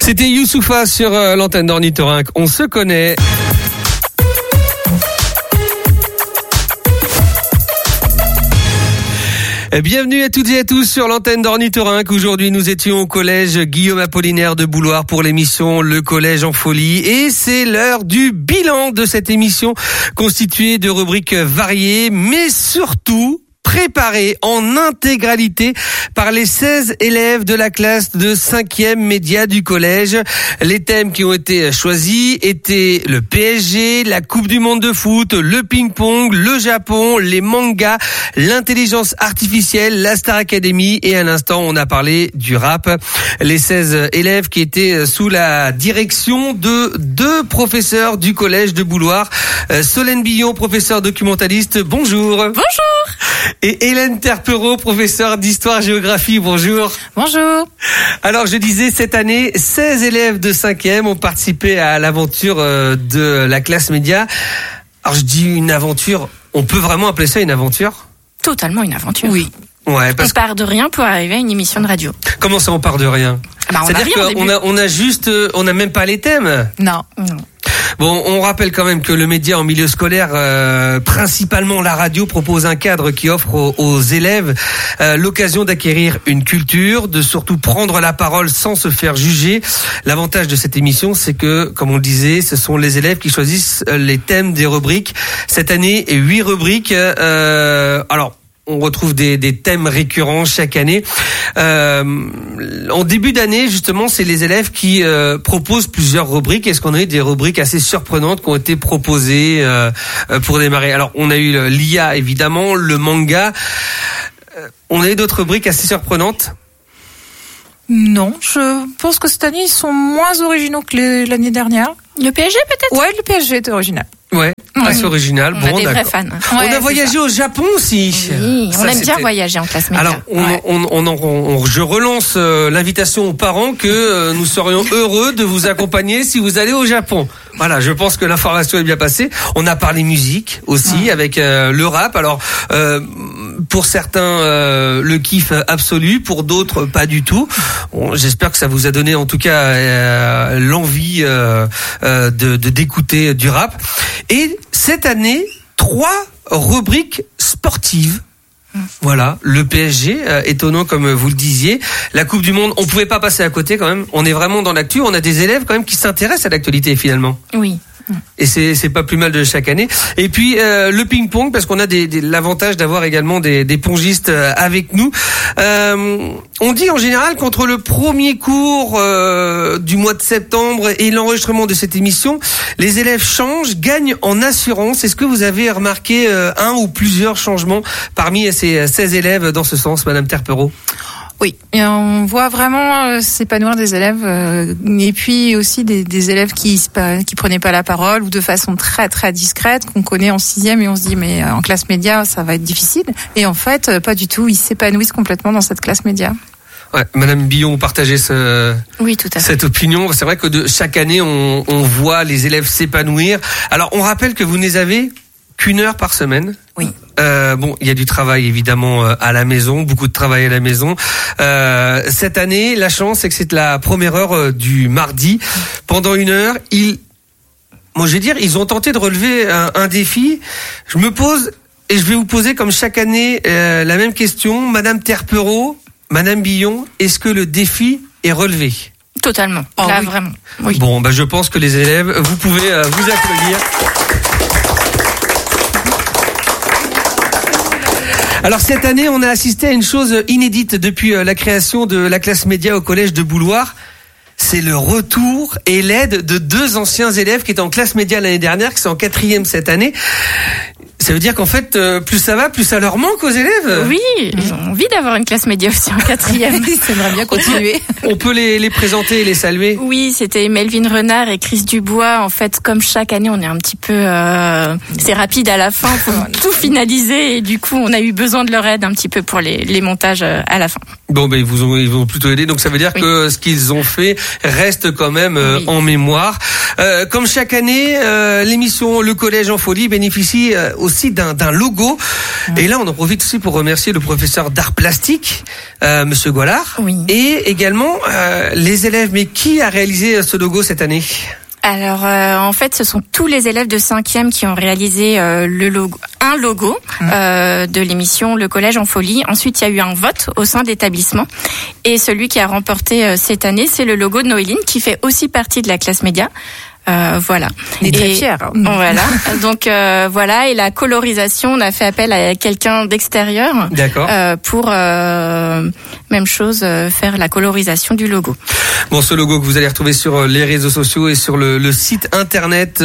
C'était Youssoupha sur l'antenne d'Ornithorynque. On se connaît. Bienvenue à toutes et à tous sur l'antenne d'Ornithorynque. Aujourd'hui, nous étions au collège Guillaume Apollinaire de Bouloir pour l'émission Le Collège en Folie. Et c'est l'heure du bilan de cette émission constituée de rubriques variées, mais surtout préparé en intégralité par les 16 élèves de la classe de 5e média du collège. Les thèmes qui ont été choisis étaient le PSG, la Coupe du Monde de foot, le ping-pong, le Japon, les mangas, l'intelligence artificielle, la Star Academy et à l'instant on a parlé du rap. Les 16 élèves qui étaient sous la direction de 2 professeurs du collège de Bouloir. Solène Billon, professeur documentaliste, bonjour. Bonjour. Et Hélène Terpereau, professeure d'histoire-géographie, bonjour. Bonjour. Alors je disais, cette année, 16 élèves de 5e ont participé à l'aventure de la classe média. Alors je dis une aventure, on peut vraiment appeler ça une aventure ? Totalement une aventure. Oui. Ouais, On part de rien pour arriver à une émission de radio. Comment ça on part de rien ? C'est-à-dire qu'on a même pas les thèmes ? Non. Bon, on rappelle quand même que le média en milieu scolaire, principalement la radio, propose un cadre qui offre aux élèves l'occasion d'acquérir une culture, de surtout prendre la parole sans se faire juger. L'avantage de cette émission, c'est que, comme on le disait, ce sont les élèves qui choisissent les thèmes des rubriques. Cette année, 8 rubriques. Alors, on retrouve des thèmes récurrents chaque année. En début d'année, justement, c'est les élèves qui proposent plusieurs rubriques. Est-ce qu'on a eu des rubriques assez surprenantes qui ont été proposées pour démarrer ? Alors, on a eu l'IA, évidemment, le manga. On a eu d'autres rubriques assez surprenantes ? Non, je pense que cette année, ils sont moins originaux que l'année dernière. Le PSG peut-être ? Ouais, le PSG est original. Ouais, assez original. On a des vrais fans. On a voyagé au Japon aussi. Oui, on aime bien voyager en classe média. Alors, je relance l'invitation aux parents que nous serions heureux de vous accompagner si vous allez au Japon. Voilà, je pense que l'information est bien passée. On a parlé musique aussi avec le rap. Alors, pour certains, le kiff absolu, pour d'autres, pas du tout. Bon, j'espère que ça vous a donné en tout cas l'envie d'écouter du rap. Et cette année, 3 rubriques sportives. Voilà, le PSG, étonnant comme vous le disiez. La Coupe du Monde, on pouvait pas passer à côté quand même. On est vraiment dans l'actu. On a des élèves quand même qui s'intéressent à l'actualité finalement. Oui. Et c'est pas plus mal de chaque année. Et puis le ping-pong, parce qu'on a l'avantage d'avoir également des pongistes avec nous. On dit en général qu'entre le premier cours du mois de septembre et l'enregistrement de cette émission, les élèves changent, gagnent en assurance. Est-ce que vous avez remarqué un ou plusieurs changements parmi ces 16 élèves dans ce sens, Madame Terpereau ? Oui, et on voit vraiment s'épanouir des élèves et puis aussi des élèves qui prenaient pas la parole ou de façon très très discrète qu'on connaît en 6e et on se dit mais en classe média ça va être difficile et en fait pas du tout, ils s'épanouissent complètement dans cette classe média. Ouais, Madame Billon, vous partagez oui, tout à fait. cette opinion. C'est vrai que chaque année on voit les élèves s'épanouir. Alors on rappelle que vous ne les avez qu'une heure par semaine. Oui. Bon, il y a du travail évidemment à la maison, beaucoup de travail à la maison. Cette année, la chance c'est que c'est la première heure du mardi. Pendant une heure, ils ont tenté de relever un défi. Je me pose et je vais vous poser comme chaque année la même question, Madame Terpereau, Madame Billon, est-ce que le défi est relevé ? Totalement. Oh, là oui. vraiment. Oui. Bon, je pense que les élèves, vous pouvez vous applaudir. Alors cette année, on a assisté à une chose inédite depuis la création de la classe média au collège de Bouloir. C'est le retour et l'aide de 2 anciens élèves qui étaient en classe média l'année dernière, qui sont en 4e cette année. Ça veut dire qu'en fait, plus ça va, plus ça leur manque aux élèves. Oui, ils ont envie d'avoir une classe média aussi en 4e. Ils aimeraient bien continuer. On peut les présenter et les saluer. Oui, c'était Melvin Renard et Chris Dubois. En fait, comme chaque année, on est un petit peu... c'est rapide à la fin pour tout finaliser. Et du coup, on a eu besoin de leur aide un petit peu pour les montages à la fin. Bon, ils vont plutôt aider. Donc ça veut dire que ce qu'ils ont fait reste quand même en mémoire. Comme chaque année, l'émission Le Collège en Folie bénéficie aussi aussi d'un logo. Et là, on en profite aussi pour remercier le professeur d'art plastique, Monsieur Goalard. Oui. Et également les élèves. Mais qui a réalisé ce logo cette année ? Alors, en fait, ce sont tous les élèves de 5e qui ont réalisé un logo de l'émission Le Collège en Folie. Ensuite, il y a eu un vote au sein de l'établissement. Et celui qui a remporté cette année, c'est le logo de Noéline, qui fait aussi partie de la classe média. Voilà. Il est très fier. Voilà. Donc voilà. Et la colorisation, on a fait appel à quelqu'un d'extérieur. D'accord. Pour même chose, faire la colorisation du logo. Bon, ce logo que vous allez retrouver sur les réseaux sociaux et sur le site internet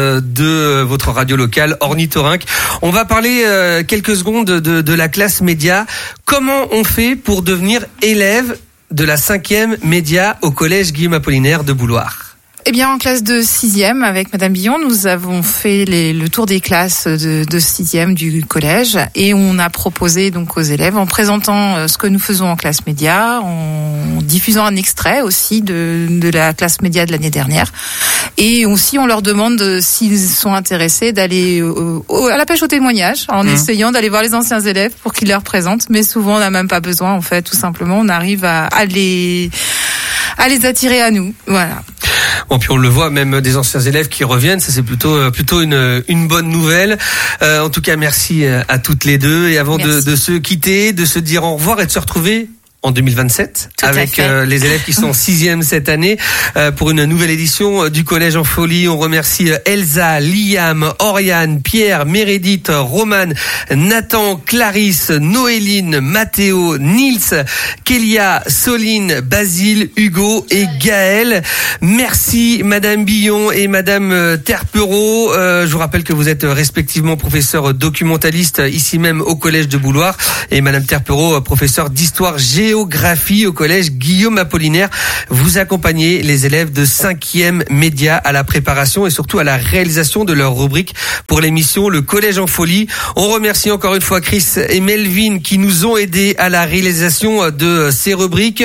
de votre radio locale Ornithorynque. On va parler quelques secondes de la classe média. Comment on fait pour devenir élève de la 5e média au collège Guillaume Apollinaire de Bouloir ? Eh bien, en classe de 6e, avec Madame Billon, nous avons fait le tour des classes de 6e du collège et on a proposé donc aux élèves, en présentant ce que nous faisons en classe média, en diffusant un extrait aussi de la classe média de l'année dernière. Et aussi, on leur demande s'ils sont intéressés d'aller à la pêche au témoignage, en essayant d'aller voir les anciens élèves pour qu'ils leur présentent. Mais souvent, on n'a même pas besoin, en fait, tout simplement. On arrive à les attirer à nous. Voilà. Bon, puis on le voit, même des anciens élèves qui reviennent, ça c'est plutôt une bonne nouvelle. En tout cas, merci à toutes les deux. Et avant de se quitter, de se dire au revoir et de se retrouver en 2027 avec les élèves qui sont en 6e cette année pour une nouvelle édition du Collège en Folie. On remercie Elsa, Liam, Oriane, Pierre, Meredith, Romane, Nathan, Clarisse, Noéline, Mathéo, Nils, Kélia, Soline, Basile, Hugo et Gaël. Merci Madame Billon et Madame Terpereau. Je vous rappelle que vous êtes respectivement professeur documentaliste ici même au Collège de Bouloir et Madame Terpereau, professeur d'histoire géographie au collège Guillaume Apollinaire. Vous accompagnez les élèves de 5e média à la préparation et surtout à la réalisation de leur rubrique pour l'émission Le Collège en Folie. On remercie encore une fois Chris et Melvin qui nous ont aidés à la réalisation de ces rubriques.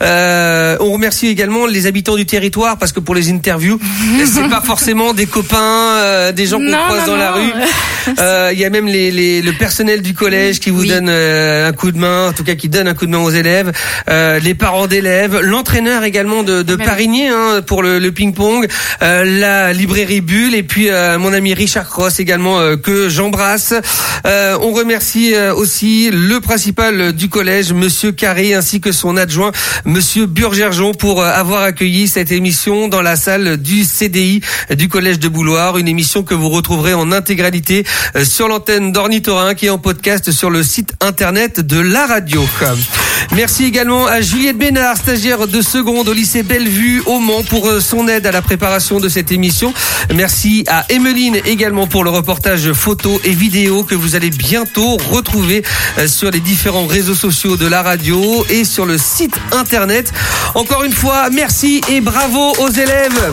On remercie également les habitants du territoire parce que pour les interviews, c'est pas forcément des copains, des gens qu'on croise dans la rue. Il y a même le personnel du collège qui vous donne un coup de main, en tout cas qui donne un coup de main aux élèves, les parents d'élèves, l'entraîneur également de Parigné pour le ping-pong, la librairie Bulle et puis mon ami Richard Cross également que j'embrasse. On remercie aussi le principal du collège, Monsieur Carré, ainsi que son adjoint, Monsieur Burgergeon, pour avoir accueilli cette émission dans la salle du CDI du collège de Bouloir, une émission que vous retrouverez en intégralité sur l'antenne d'Ornithorynque et en podcast sur le site internet de la radio. Merci également à Juliette Bénard, stagiaire de seconde au lycée Bellevue au Mans pour son aide à la préparation de cette émission. Merci à Emeline également pour le reportage photo et vidéo que vous allez bientôt retrouver sur les différents réseaux sociaux de la radio et sur le site internet. Encore une fois, merci et bravo aux élèves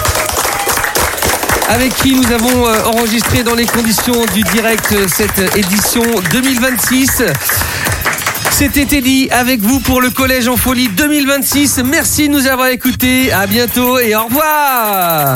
avec qui nous avons enregistré dans les conditions du direct cette édition 2026. C'était Teddy avec vous pour le Collège en Folie 2026. Merci de nous avoir écoutés. À bientôt et au revoir.